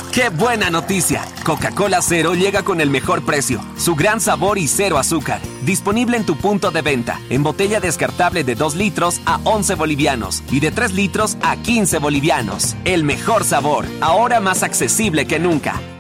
¡Qué buena noticia! Coca-Cola Cero llega con el mejor precio, su gran sabor y cero azúcar. Disponible en tu punto de venta, en botella descartable de 2 litros a 11 bolivianos y de 3 litros a 15 bolivianos. El mejor sabor, ahora más accesible que nunca.